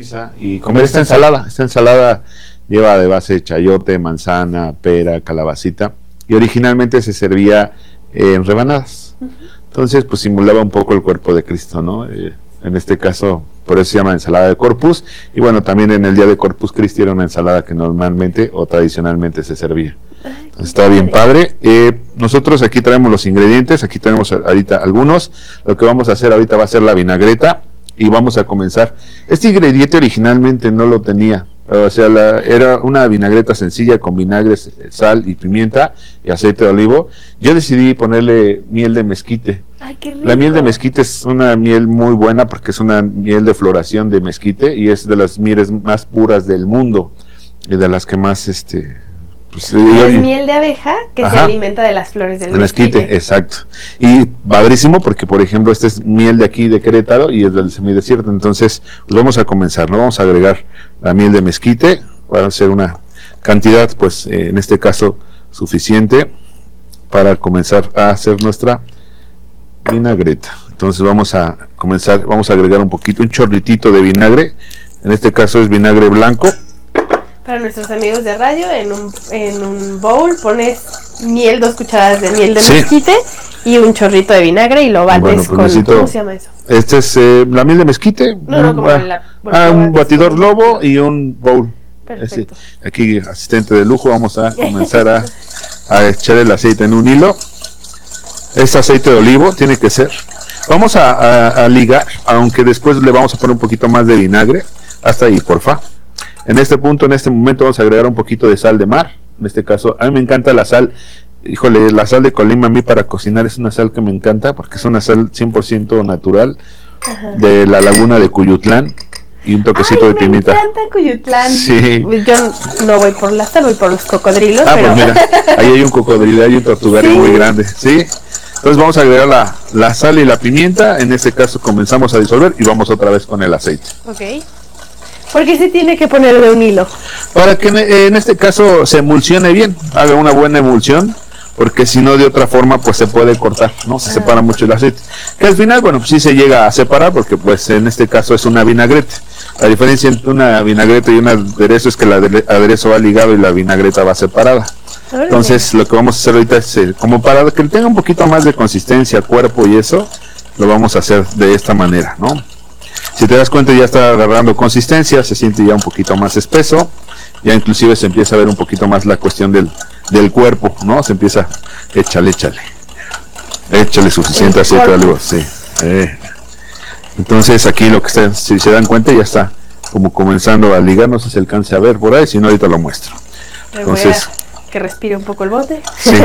Luisa, y comer esta ensalada. Esta ensalada lleva de base chayote, manzana, pera, calabacita, y originalmente se servía en rebanadas. Entonces, pues simulaba un poco el cuerpo de Cristo, ¿no? En este caso, por eso se llama ensalada de Corpus, y bueno, también en el día de Corpus Christi era una ensalada que normalmente o tradicionalmente se servía. Entonces, está bien padre. Nosotros aquí traemos los ingredientes, aquí tenemos ahorita algunos. Lo que vamos a hacer ahorita va a ser la vinagreta, y vamos a comenzar. Este ingrediente originalmente no lo tenía, o sea, era una vinagreta sencilla con vinagre, sal y pimienta y aceite de olivo. Yo decidí ponerle miel de mezquite. Ay, qué rico. La miel de mezquite es una miel muy buena porque es una miel de floración de mezquite y es de las mieles más puras del mundo y de las que más pues, es miel de abeja que se alimenta de las flores del mezquite. Exacto. Y padrísimo porque, por ejemplo, esta es miel de aquí de Querétaro y es del semidesierto. Entonces, pues vamos a comenzar, ¿no? Vamos a agregar la miel de mezquite para hacer una cantidad, pues, en este caso, suficiente para comenzar a hacer nuestra vinagreta. Entonces, vamos a comenzar, vamos a agregar un chorritito de vinagre. En este caso es vinagre blanco. Para nuestros amigos de radio, en un bowl pones 2 cucharadas de miel de mezquite y un chorrito de vinagre y lo bates con... ¿Cómo se llama eso? Este es la miel de mezquite. Un batidor Lobo y un bowl. Perfecto. Aquí, asistente de lujo, vamos a comenzar a echar el aceite en un hilo. Este aceite de olivo tiene que ser. Vamos a ligar, aunque después le vamos a poner un poquito más de vinagre. Hasta ahí, porfa. En este momento vamos a agregar un poquito de sal de mar. En este caso, a mí me encanta la sal. Híjole, la sal de Colima a mí para cocinar es una sal que me encanta porque es una sal 100% natural de la laguna de Cuyutlán y un toquecito de pimienta. Me encanta Cuyutlán. Sí. Yo no voy por la sal, voy por los cocodrilos. Pero... pues mira, ahí hay un cocodrilo, hay un tortugario muy grande. Sí. Entonces vamos a agregar la sal y la pimienta. En este caso comenzamos a disolver y vamos otra vez con el aceite. Ok. ¿Por qué se tiene que poner de un hilo? Para que en este caso se emulsione bien, haga una buena emulsión, porque si no de otra forma pues se puede cortar, ¿no? Se separa mucho el aceite. Que al final, bueno, pues sí se llega a separar porque pues en este caso es una vinagreta. La diferencia entre una vinagreta y un aderezo es que el aderezo va ligado y la vinagreta va separada. Entonces lo que vamos a hacer ahorita es, como para que tenga un poquito más de consistencia, cuerpo y eso, lo vamos a hacer de esta manera, ¿no? Si te das cuenta ya está agarrando consistencia, se siente ya un poquito más espeso, ya inclusive se empieza a ver un poquito más la cuestión del cuerpo, ¿no? Se empieza, échale suficiente aceite de olivo, sí. Entonces aquí lo que está, si se dan cuenta ya está como comenzando a ligar, no sé si se alcance a ver por ahí, si no ahorita lo muestro. Entonces, que respire un poco el bote. Sí.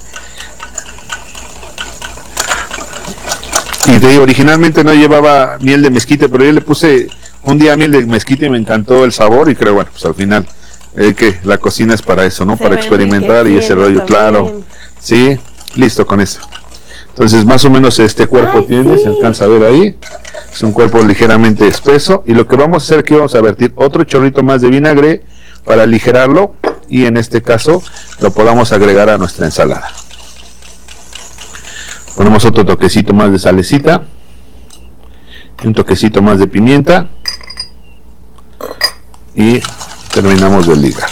Y te digo, originalmente no llevaba miel de mezquite, pero yo le puse un día miel de mezquite y me encantó el sabor y creo, bueno, pues al final que la cocina es para eso, ¿no? Para experimentar y ese rollo, claro. Sí, listo con eso. Entonces más o menos este cuerpo tiene, se alcanza a ver ahí. Es un cuerpo ligeramente espeso y lo que vamos a hacer aquí vamos a vertir otro chorrito más de vinagre para aligerarlo y en este caso lo podamos agregar a nuestra ensalada. Ponemos otro toquecito más de salecita, un toquecito más de pimienta y terminamos de ligar.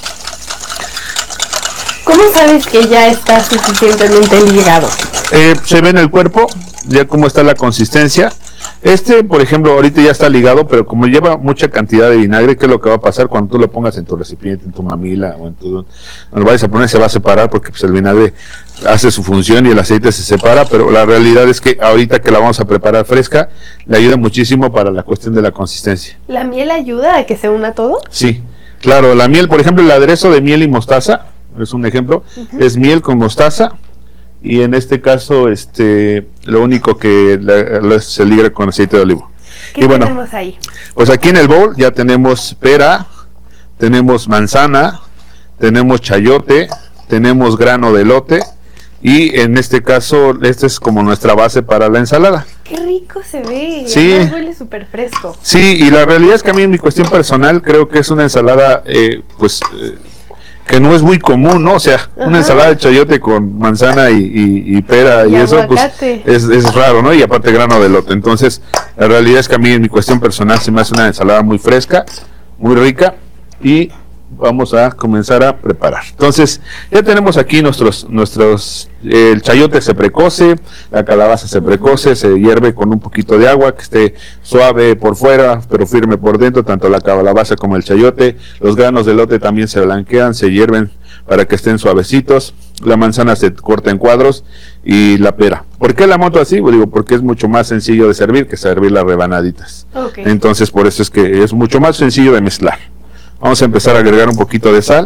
¿Cómo sabes que ya está suficientemente ligado? Se ve en el cuerpo, ya cómo está la consistencia. Por ejemplo, ahorita ya está ligado, pero como lleva mucha cantidad de vinagre, ¿qué es lo que va a pasar cuando tú lo pongas en tu recipiente, en tu mamila o en tu... lo vayas a poner, se va a separar porque pues, el vinagre hace su función y el aceite se separa, pero la realidad es que ahorita que la vamos a preparar fresca, le ayuda muchísimo para la cuestión de la consistencia. ¿La miel ayuda a que se una todo? Sí, claro, la miel, por ejemplo, el aderezo de miel y mostaza, es un ejemplo, es miel con mostaza, y en este caso lo único que se liga con aceite de olivo. ¿Qué tenemos ahí? Pues aquí en el bowl ya tenemos pera, tenemos manzana, tenemos chayote, tenemos grano de elote y en este caso esta es como nuestra base para la ensalada. Qué rico se ve, sí. Huele súper fresco. Sí, y la realidad es que a mí en mi cuestión personal creo que es una ensalada que que no es muy común, ¿no? O sea, una ensalada de chayote con manzana y pera y eso, pues es raro, ¿no? Y aparte grano de elote. Entonces, la realidad es que a mí, en mi cuestión personal, se me hace una ensalada muy fresca, muy rica, y vamos a comenzar a preparar. Entonces, ya tenemos aquí el chayote se precoce, la calabaza se precoce, se hierve con un poquito de agua, que esté suave por fuera, pero firme por dentro, tanto la calabaza como el chayote. Los granos de elote también se blanquean, se hierven para que estén suavecitos. La manzana se corta en cuadros y la pera. ¿Por qué la monto así? Pues digo, porque es mucho más sencillo de servir que servir las rebanaditas. Entonces, por eso es que es mucho más sencillo de mezclar. Vamos a empezar a agregar un poquito de sal.